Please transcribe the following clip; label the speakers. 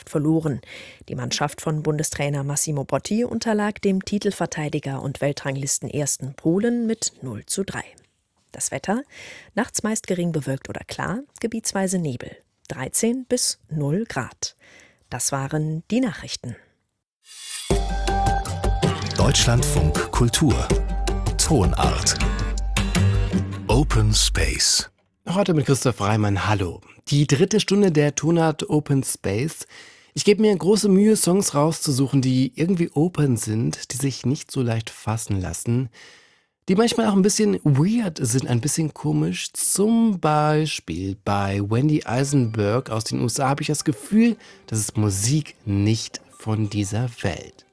Speaker 1: verloren. Die Mannschaft von Bundestrainer Massimo Botti unterlag dem Titelverteidiger und Weltranglisten-Ersten Polen mit 0:3. Das Wetter: nachts meist gering bewölkt oder klar, gebietsweise Nebel. 13 bis 0 Grad. Das waren die Nachrichten.
Speaker 2: Deutschlandfunk Kultur. Tonart. Open Space.
Speaker 3: Heute mit Christoph Reimann. Hallo. Die 3. Stunde der Tonart Open Space. Ich gebe mir große Mühe, Songs rauszusuchen, die irgendwie open sind, die sich nicht so leicht fassen lassen, die manchmal auch ein bisschen weird sind, ein bisschen komisch. Zum Beispiel bei Wendy Eisenberg aus den USA habe ich das Gefühl, das ist Musik nicht von dieser Welt.